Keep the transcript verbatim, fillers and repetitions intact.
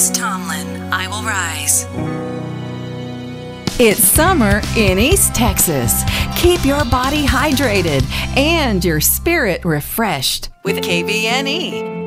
Chris Tomlin, I Will Rise. It's summer in East Texas. Keep your body hydrated and your spirit refreshed with K V N E.